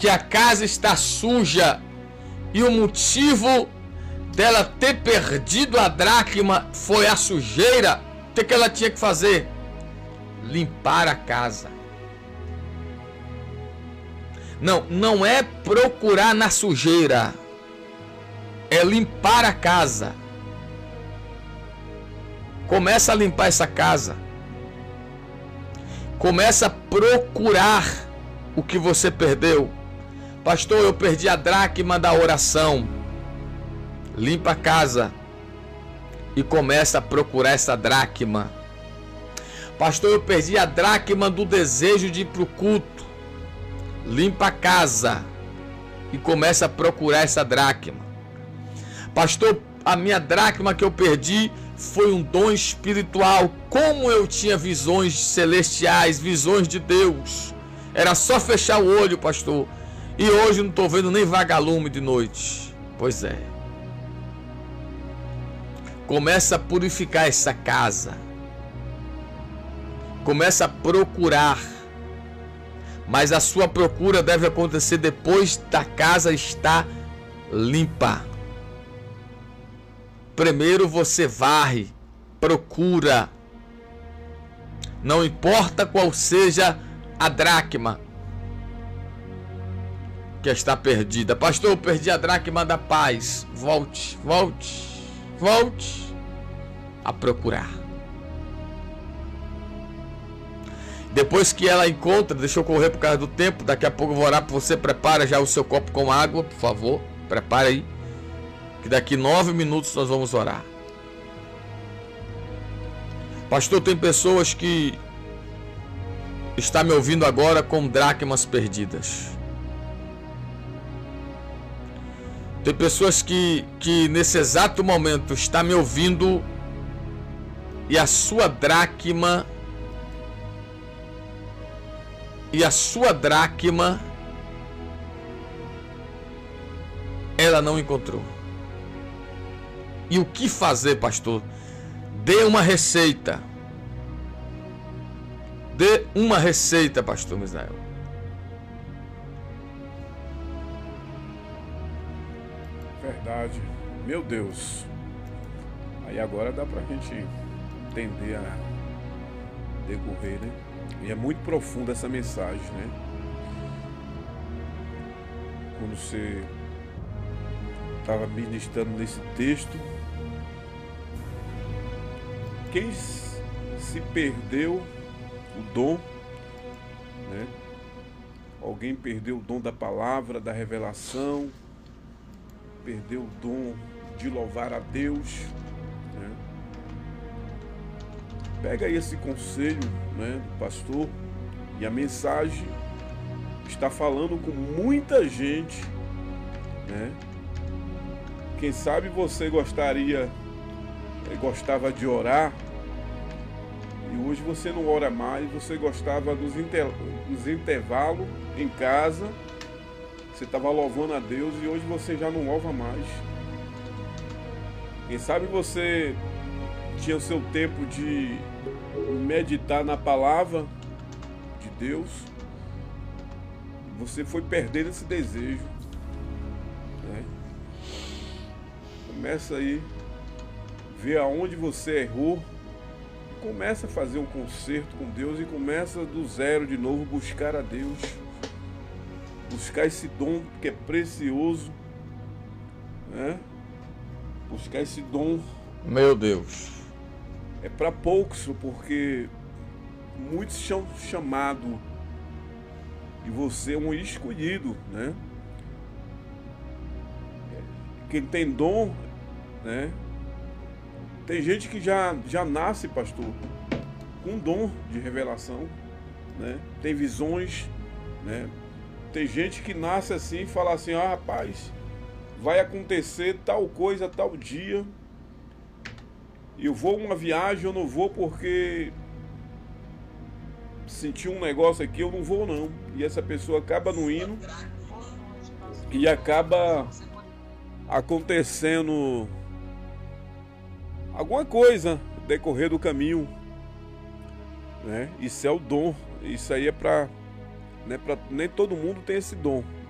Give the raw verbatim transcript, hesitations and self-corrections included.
que a casa está suja e o motivo dela ter perdido a dracma foi a sujeira, o que, que ela tinha que fazer? Limpar a casa. Não, não é procurar na sujeira, é limpar a casa. Começa a limpar essa casa. Começa a procurar o que você perdeu. Pastor, eu perdi a dracma da oração. Limpa a casa e começa a procurar essa dracma. Pastor, eu perdi a dracma do desejo de ir para o culto. Limpa a casa e começa a procurar essa dracma. Pastor, a minha dracma que eu perdi foi um dom espiritual. Como eu tinha visões celestiais, visões de Deus. Era só fechar o olho, pastor. E hoje não estou vendo nem vagalume de noite. Pois é. Começa a purificar essa casa. Começa a procurar. Mas a sua procura deve acontecer depois da casa estar limpa. Primeiro você varre, procura. Não importa qual seja a dracma que está perdida. Pastor, eu perdi a dracma da paz. Volte, volte, volte a procurar. Depois que ela encontra, deixa eu correr por causa do tempo. Daqui a pouco eu vou orar por você. Prepara já o seu copo com água, por favor. Prepara aí. Que daqui nove minutos nós vamos orar. Pastor, tem pessoas que estão me ouvindo agora com dracmas perdidas. Tem pessoas que, que nesse exato momento estão me ouvindo e a sua dracma e a sua dracma ela não encontrou. E o que fazer, pastor? Dê uma receita. Dê uma receita, pastor Misael. Verdade. Meu Deus. Aí agora dá pra gente entender a decorrer, né? E é muito profunda essa mensagem, né? Quando você estava ministrando nesse texto, quem se perdeu o dom, né? Alguém perdeu o dom da palavra, da revelação, perdeu o dom de louvar a Deus, né? Pega aí esse conselho, né, do pastor, e a mensagem está falando com muita gente, né? Quem sabe você gostaria, gostava de orar e hoje você não ora mais, você gostava dos, inter, dos intervalos em casa, você estava louvando a Deus e hoje você já não louva mais. Quem sabe você tinha o seu tempo de meditar na palavra de Deus, você foi perdendo esse desejo, né? Começa aí, vê aonde você errou, começa a fazer um concerto com Deus e começa do zero de novo, buscar a Deus, buscar esse dom que é precioso, né? Buscar esse dom. Meu Deus. É para poucos, porque muitos são chamados e você é um escolhido, né? Quem tem dom, né? Tem gente que já, já nasce, pastor, com dom de revelação, né? Tem visões, né? Tem gente que nasce assim e fala assim, ah, rapaz, vai acontecer tal coisa, tal dia. Eu vou uma viagem, eu não vou porque senti um negócio aqui, eu não vou não. E essa pessoa acaba não indo e acaba acontecendo alguma coisa no decorrer do caminho, né? Isso é o dom. Isso aí é para, né, para nem todo mundo tem esse dom.